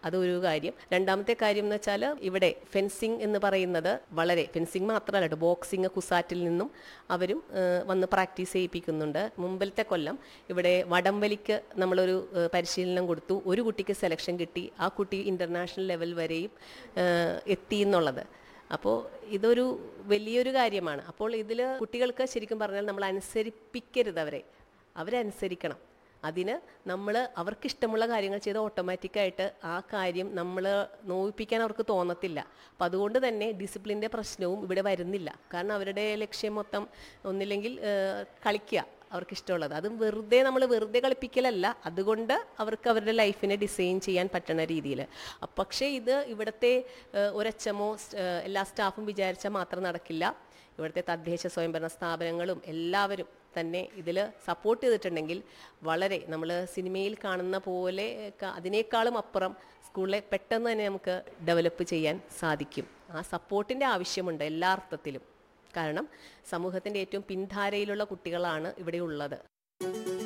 അതൊരു കാര്യം. രണ്ടാമത്തെ കാര്യം എന്ന് വെച്ചാൽ ഇവിടെ ഫെൻസിങ് എന്ന് പറയുന്നത് വളരെ, ഫെൻസിങ് മാത്രമല്ല, ബോക്സിങ് കുസാറ്റിൽ നിന്നും അവരും വന്ന് പ്രാക്ടീസ് ചെയ്യിപ്പിക്കുന്നുണ്ട്. മുമ്പിലത്തെ കൊല്ലം ഇവിടെ വടംവലിക്ക് നമ്മളൊരു പരിശീലനം കൊടുത്തു. ഒരു കുട്ടിക്ക് സെലക്ഷൻ കിട്ടി. ആ കുട്ടി ഇൻ്റർനാഷണൽ ലെവൽ വരെയും എത്തി എന്നുള്ളത്. അപ്പോൾ ഇതൊരു വലിയൊരു കാര്യമാണ്. അപ്പോൾ ഇതിൽ കുട്ടികൾക്ക് ശരിക്കും പറഞ്ഞാൽ നമ്മൾ അനുസരിപ്പിക്കരുത്, അവരനുസരിക്കണം. അതിന് നമ്മൾ അവർക്കിഷ്ടമുള്ള കാര്യങ്ങൾ ചെയ്ത് ഓട്ടോമാറ്റിക്കായിട്ട് ആ കാര്യം നമ്മൾ നോവിപ്പിക്കാൻ അവർക്ക് തോന്നത്തില്ല. അപ്പം അതുകൊണ്ട് തന്നെ ഡിസിപ്ലിൻ്റെ പ്രശ്നവും ഇവിടെ വരുന്നില്ല. കാരണം അവരുടെ ലക്ഷ്യം മൊത്തം ഒന്നില്ലെങ്കിൽ കളിക്കുക, അവർക്കിഷ്ടമുള്ളത്. അതും നമ്മൾ വെറുതെ കളിപ്പിക്കലല്ല, അതുകൊണ്ട് അവർക്ക് അവരുടെ ലൈഫിനെ ഡിസൈൻ ചെയ്യാൻ പറ്റുന്ന രീതിയിൽ. പക്ഷേ ഇത് ഇവിടുത്തെ ഒരച്ചമോ എല്ലാ സ്റ്റാഫും വിചാരിച്ചാൽ മാത്രം നടക്കില്ല. ഇവിടുത്തെ തദ്ദേശ സ്വയംഭരണ സ്ഥാപനങ്ങളും എല്ലാവരും തന്നെ ഇതിൽ സപ്പോർട്ട് ചെയ്തിട്ടുണ്ടെങ്കിൽ വളരെ നമ്മൾ സിനിമയിൽ കാണുന്ന പോലെ അതിനേക്കാളും അപ്പുറം സ്കൂളിലെ പെട്ടെന്ന് തന്നെ നമുക്ക് ഡെവലപ്പ് ചെയ്യാൻ സാധിക്കും. ആ സപ്പോർട്ടിൻ്റെ ആവശ്യമുണ്ട് എല്ലാ അർത്ഥത്തിലും. കാരണം സമൂഹത്തിൻ്റെ ഏറ്റവും പിൻധാരയിലുള്ള കുട്ടികളാണ് ഇവിടെ ഉള്ളത്.